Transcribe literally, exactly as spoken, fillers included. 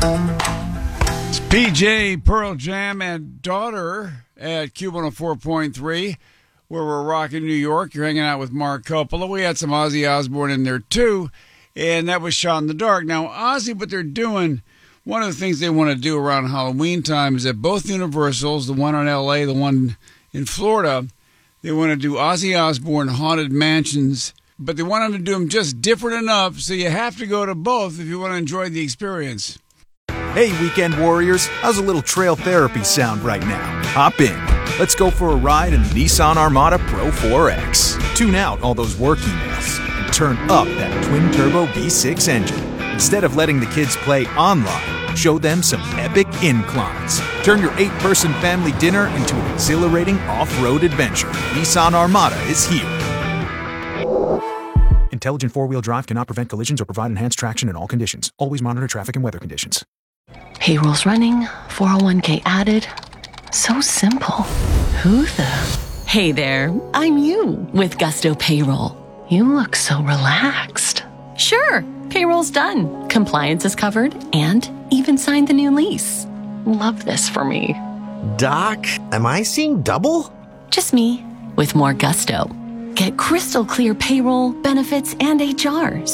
It's P J, Pearl Jam, and Daughter at Q one oh four point three, where we're rocking New York. You're hanging out with Mark Coppola. We had some Ozzy Osbourne in there, too, and that was Shot in the Dark. Now, Ozzy, what they're doing, one of the things they want to do around Halloween time is at both Universals, the one in L A, the one in Florida, they want to do Ozzy Osbourne Haunted Mansions, but they want them to do them just different enough, so you have to go to both if you want to enjoy the experience. Hey, weekend warriors, how's a little trail therapy sound right now? Hop in. Let's go for a ride in the Nissan Armada Pro four X. Tune out all those work emails and turn up that twin-turbo V six engine. Instead of letting the kids play online, show them some epic inclines. Turn your eight-person family dinner into an exhilarating off-road adventure. Nissan Armada is here. Intelligent four-wheel drive cannot prevent collisions or provide enhanced traction in all conditions. Always monitor traffic and weather conditions. Payroll's running, four oh one k added. So simple. Who the? Hey there, I'm you with Gusto Payroll. You look so relaxed. Sure, payroll's done. Compliance is covered and even signed the new lease. Love this for me. Doc, am I seeing double? Just me with more gusto. Get crystal clear payroll, benefits, and H R